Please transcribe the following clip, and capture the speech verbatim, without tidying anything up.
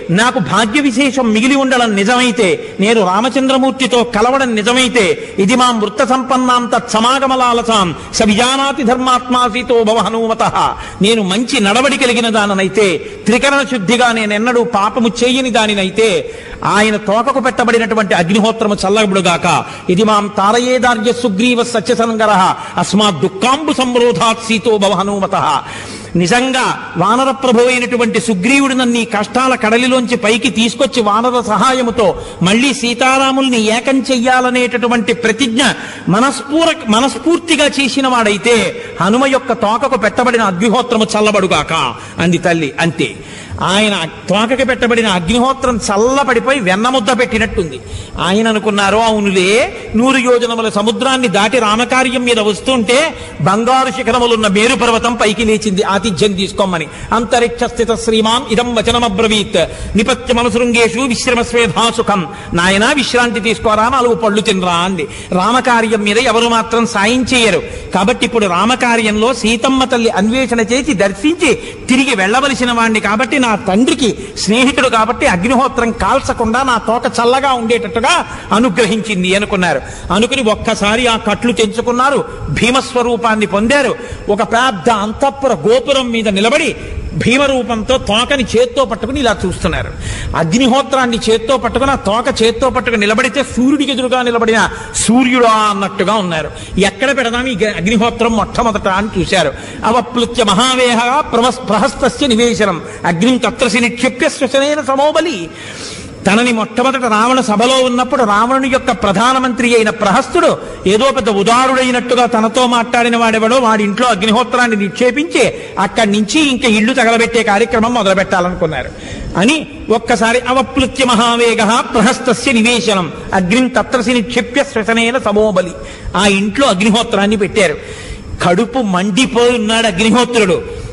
నాకు భాగ్య విశేషం మిగిలి ఉండడం నిజమైతే, నేను రామచంద్రమూర్తితో కలవడం నిజమైతే, ఇది మా మృత సంపన్నాం తత్సమాగమలాలసాం స విజానాతి ధర్మాత్మాసీతో భవ హనుమతః, నేను మంచి నడవడి కలిగిన దాననైతే, త్రికరణ శుద్ధిగా నేనెన్నడూ పాపము చేయని దానినైతే, ఆయన తోకకు పెట్టబడినటువంటి అగ్నిహోత్రము చల్లబడుగాక. ఇది మాం తారయేదార్య సుగ్రీవ సత్యసంగరః అస్మాత్ దుఃఖాంబు సంరోధాత్ సీతో భవ హనుమతః. నిజంగా వానర ప్రభు అయినటువంటి సుగ్రీవుడు నన్ను ఈ కష్టాల కడలిలోంచి పైకి తీసుకొచ్చి వానర సహాయముతో మళ్లీ సీతారాముల్ని ఏకం చెయ్యాలనేటటువంటి ప్రతిజ్ఞ మనస్పూర మనస్ఫూర్తిగా చేసిన వాడైతే హనుమ యొక్క తోకకు పెట్టబడిన అగ్నిహోత్రము చల్లబడుగాక అంది తల్లి. అంతే, ఆయన తోకకి పెట్టబడిన అగ్నిహోత్రం చల్లబడిపోయి వెన్నముద్ద పెట్టినట్టుంది. ఆయన అనుకున్నారు, అవునులే, నూరు యోజనముల సముద్రాన్ని దాటి రామకార్యం మీద వస్తుంటే బంగారు శిఖరములున్న మేరు పర్వతం పైకి లేచింది ఆతిథ్యం తీసుకోమని. అంతరిక్ష స్థిత శ్రీమాన్ ఇదం వచనమబ్రవీత్ నిపత్యమనుసృంగేషు విశ్రమస్వేధా సుఖం. నాయనా విశ్రాంతి తీసుకోరా, నాలుగు పళ్ళు తినరా అంది. రామకార్యం మీద ఎవరు మాత్రం సాయం చేయరు. కాబట్టి ఇప్పుడు రామకార్యంలో సీతమ్మ తల్లి అన్వేషణ చేసి దర్శించి తిరిగి వెళ్ళవలసిన వాణ్ణి కాబట్టి, నా తండ్రికి స్నేహితుడు కాబట్టి అగ్నిహోత్రం కాల్చకుండా నా తోక చల్లగా ఉండేటట్టుగా అనుగ్రహించింది అనుకున్నారు. అనుకుని ఒక్కసారి ఆ కట్లు తెంచుకున్నారు, భీమస్వరూపాన్ని పొందారు. ఒక పెద్ద అంతఃపుర గోపురం మీద నిలబడి భీమరూపంతో తోకని చేత్తో పట్టుకుని ఇలా చూస్తున్నారు. అగ్నిహోత్రాన్ని చేత్తో పట్టుకుని ఆ తోక చేత్తో పట్టుకుని నిలబడితే సూర్యుడికి ఎదురుగా నిలబడిన సూర్యుడా అన్నట్టుగా ఉన్నారు. ఎక్కడ పెడదాం ఈ అగ్నిహోత్రం మొట్టమొదట అని చూశారు. అవప్లుత్య మహావేహ ప్రహస్తస్య నివేశనం అగ్నిం తత్రసి నిక్షిప్య శ్వశనేన సమోబలి. తనని మొట్టమొదట రావణ సభలో ఉన్నప్పుడు రావణుని యొక్క ప్రధానమంత్రి అయిన ప్రహస్తుడు ఏదో పెద్ద ఉదారుడైనట్టుగా తనతో మాట్లాడిన వాడెవడో వాడి ఇంట్లో అగ్నిహోత్రాన్ని నిక్షేపించి అక్కడి నుంచి ఇంకా ఇళ్లు తగలబెట్టే కార్యక్రమం మొదలు పెట్టాలనుకున్నారు అని ఒక్కసారి అవప్లుత్య మహావేగ ప్రహస్తస్య నివేశనం అగ్నిం తత్రసి నిక్షిప్య శ్వశనేన సమోబలి. ఆ ఇంట్లో అగ్నిహోత్రాన్ని పెట్టారు. కడుపు మండిపోయి ఉన్నాడు అగ్నిహోత్రుడు.